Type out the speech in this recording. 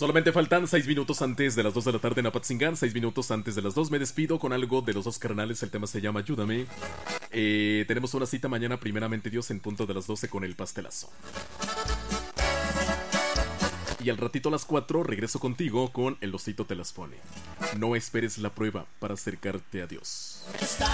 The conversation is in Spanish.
Solamente faltan 6 minutos antes de las 2 de la tarde en Apatzingán. 6 minutos antes de las 2. Me despido con algo de los dos carnales. El tema se llama Ayúdame. Tenemos una cita mañana, primeramente Dios, en punto de las 12 con el pastelazo. Y al ratito a las 4 regreso contigo con El Osito Te Las Pone. No esperes la prueba para acercarte a Dios.